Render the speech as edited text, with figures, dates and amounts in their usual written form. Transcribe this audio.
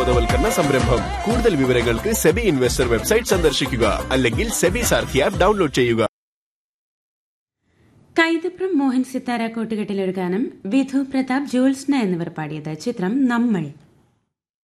ബോധവൽക്കരണ സംരംഭം. കൂടുതൽ വിവരങ്ങൾക്ക് സെബി ഇൻവെസ്റ്റർ വെബ്സൈറ്റ് സന്ദർശിക്കുക അല്ലെങ്കിൽ സെബി സാർഥി ആപ്പ് ഡൗൺലോഡ് ചെയ്യുക. കൈതപ്രം മോഹൻ സിത്താര കൂട്ടുകെട്ടിലൊരു ഗാനം വിധു പ്രതാപ് ജ്യോത്സ്ന എന്നിവർ പാടിയത്. ചിത്രം നമ്മൾ.